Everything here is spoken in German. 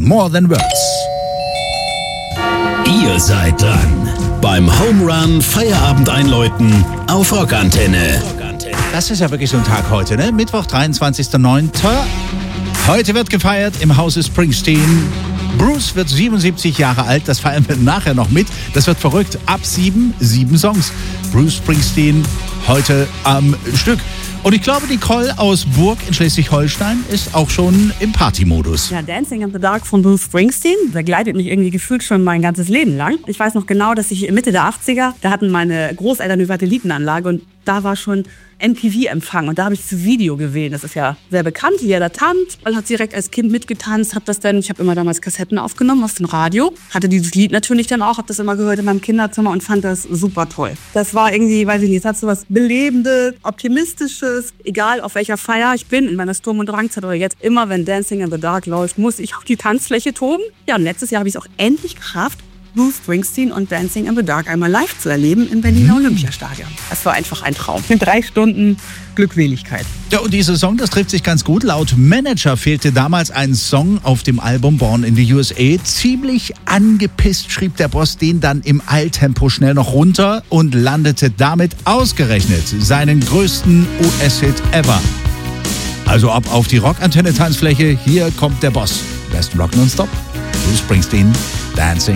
More Than Words. Ihr seid dran beim Home Run Feierabend einläuten auf Rockantenne. Das ist ja wirklich so ein Tag heute, ne? Mittwoch, 23.09. Heute wird gefeiert im Hause Springsteen. Bruce wird 77 Jahre alt, das feiern wir nachher noch mit. Das wird verrückt. Ab 7 Songs. Bruce Springsteen heute am Stück. Und ich glaube, Nicole aus Burg in Schleswig-Holstein ist auch schon im Partymodus. Ja, Dancing in the Dark von Bruce Springsteen begleitet mich irgendwie gefühlt schon mein ganzes Leben lang. Ich weiß noch genau, dass ich Mitte der 80er, da hatten meine Großeltern eine Satellitenanlage und da war schon MTV-Empfang und da habe ich das Video gewählt. Das ist ja sehr bekannt, wie er da tanzt. Ich habe direkt als Kind mitgetanzt, ich habe immer damals Kassetten aufgenommen aus dem Radio, hatte dieses Lied natürlich dann auch, habe das immer gehört in meinem Kinderzimmer und fand das super toll. Das war irgendwie, weiß ich nicht, es hat so was Belebendes, Optimistisches, egal auf welcher Feier ich bin, in meiner Sturm- und Drangzeit oder jetzt, immer wenn Dancing in the Dark läuft, muss ich auf die Tanzfläche toben. Ja, und letztes Jahr habe ich es auch endlich geschafft, Bruce Springsteen und Dancing in the Dark einmal live zu erleben im Berliner Olympiastadion. Das war einfach ein Traum. 3 Stunden Glückseligkeit. Ja, und dieser Song, das trifft sich ganz gut. Laut Manager fehlte damals ein Song auf dem Album Born in the USA. Ziemlich angepisst schrieb der Boss den dann im Eiltempo schnell noch runter und landete damit ausgerechnet seinen größten US-Hit ever. Also ab auf die Rockantenne-Tanzfläche. Hier kommt der Boss. Besten Rock nonstop. Bruce Springsteen, Dancing